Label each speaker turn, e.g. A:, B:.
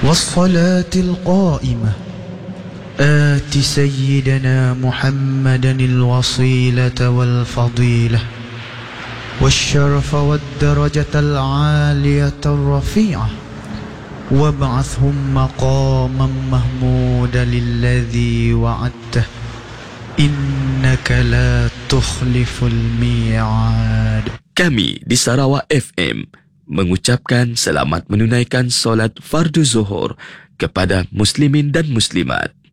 A: والصلاة القائمة آت سيدنا محمدا الوصيلة والفضيلة والشرف والدرجة العالية الرفيعة وابعثهم مقاما محمودا الذي وعدته إنك لا تخلف الميعاد.
B: Kami di Sarawak FM mengucapkan selamat menunaikan solat fardu zuhur kepada muslimin dan muslimat.